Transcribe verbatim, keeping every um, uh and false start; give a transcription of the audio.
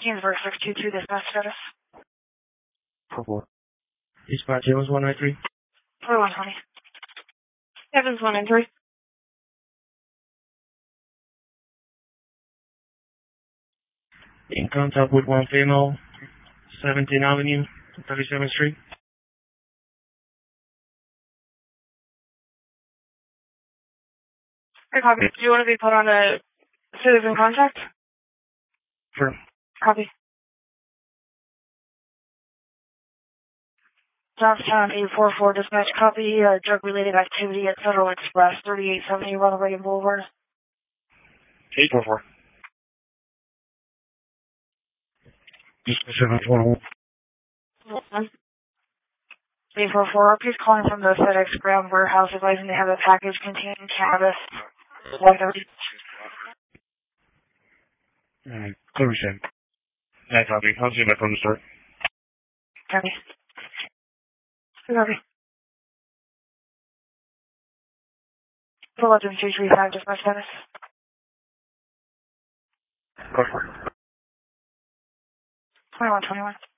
Ginsburg six two two, dispatch status. four four. Dispatch, Evans one nine three. four one twenty. Evans one nine three. In contact with one female, seventeenth Avenue, thirty-seventh Street. Hey, copy. Do you want to be put on a citizen contact? Sure. Copy. Johnstown eight four four, dispatch copy, uh, drug-related activity at Federal Express, thirty-eight seventy Ronald Reagan Boulevard. eight four four. Dispatch seven four one. eight four four, please calling from the FedEx ground warehouse advising they have a package containing cannabis. one thirty. Alright, clear send. That's copy. I'll see you back from the start. Copy. Copy. eleven two three five, dispatch status. Go for it. twenty-one twenty-one.